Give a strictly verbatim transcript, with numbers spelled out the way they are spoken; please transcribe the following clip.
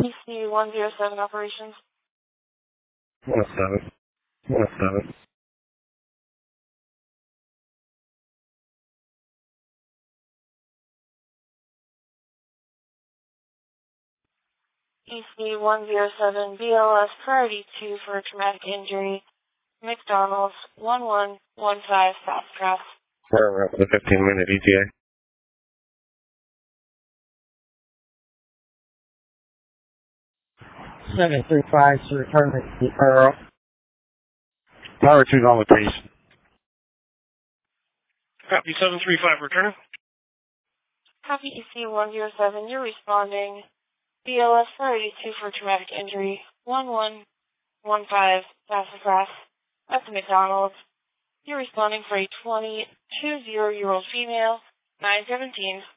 E C one zero seven operations. one oh seven. one oh seven. E C one zero seven B L S priority two for traumatic injury. McDonald's one one one five South Cross. We're up the fifteen minute E T A. seven three five to return the referral. Tower two's on location. Copy seven three five, returning. Copy E C one zero seven, you're responding. B L S priority two for traumatic injury. one one one five South Cross. At the McDonald's. You're responding for a twenty-two-year-old female, nine seventeen.